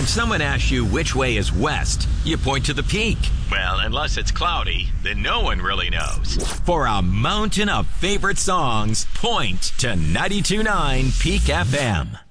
When someone asks you which way is west, you point to the peak. Well, unless it's cloudy, then no one really knows. For a mountain of favorite songs, point to 92.9 Peak FM.